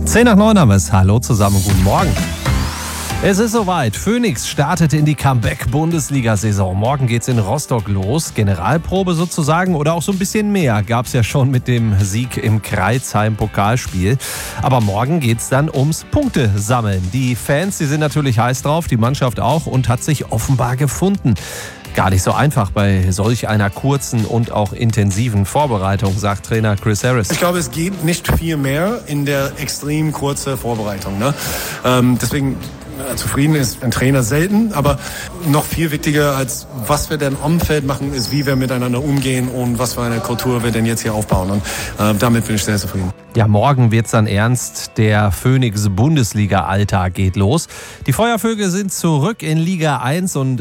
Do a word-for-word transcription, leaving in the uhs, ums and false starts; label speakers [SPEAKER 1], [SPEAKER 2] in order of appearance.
[SPEAKER 1] zehn nach neun haben wir es. Hallo zusammen, guten Morgen. Es ist soweit. Phoenix startet in die Comeback-Bundesliga-Saison. Morgen geht's in Rostock los. Generalprobe sozusagen oder auch so ein bisschen mehr gab's ja schon mit dem Sieg im Crailsheim-Pokalspiel. Aber morgen geht's dann ums Punktesammeln. Die Fans, die sind natürlich heiß drauf, die Mannschaft auch und hat sich offenbar gefunden. Gar nicht so einfach bei solch einer kurzen und auch intensiven Vorbereitung, sagt Trainer Chris Harris.
[SPEAKER 2] Ich glaube, es geht nicht viel mehr in der extrem kurzen Vorbereitung. Ne? Ähm, deswegen äh, zufrieden ist ein Trainer selten, aber noch viel wichtiger als was wir denn am Feld machen, ist, wie wir miteinander umgehen und was für eine Kultur wir denn jetzt hier aufbauen. Und äh, damit bin ich sehr zufrieden.
[SPEAKER 1] Ja, morgen wird's dann ernst. Der Phoenix-Bundesliga-Alltag geht los. Die Feuervögel sind zurück in Liga eins und